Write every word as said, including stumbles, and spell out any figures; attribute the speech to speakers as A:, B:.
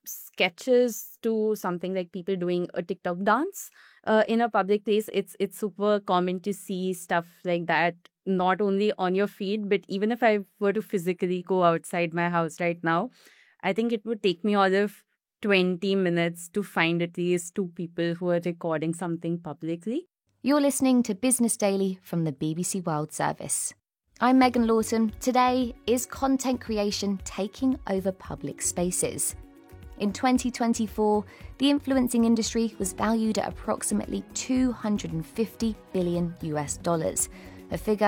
A: sketches to something like people doing a TikTok dance uh, in a public place, it's it's super common to see stuff like that, not only on your feed, but even if I were to physically go outside my house right now, I think it would take me all of twenty minutes to find at least two people who are recording something publicly.
B: You're listening to Business Daily from the B B C World Service. I'm Megan Lawton. Today, is content creation taking over public spaces? In twenty twenty-four, the influencing industry was valued at approximately two hundred fifty billion US dollars, a figure